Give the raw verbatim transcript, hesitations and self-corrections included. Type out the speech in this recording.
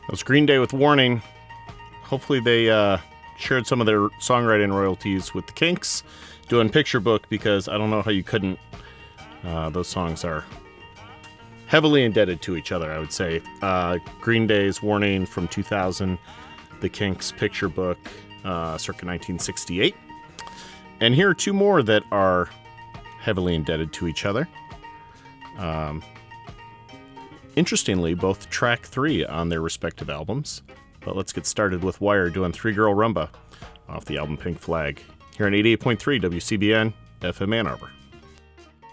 That was Green Day with Warning. Hopefully they uh, shared some of their songwriting royalties with the Kinks doing Picture Book, because I don't know how you couldn't. Uh, those songs are heavily indebted to each other, I would say. Uh, Green Day's Warning from two thousand, the Kinks' Picture Book, uh, circa nineteen sixty-eight. And here are two more that are heavily indebted to each other. Um, interestingly, both track three on their respective albums. But let's get started with Wire doing Three Girl Rumba off the album Pink Flag. Here on eighty-eight point three W C B N, F M Ann Arbor.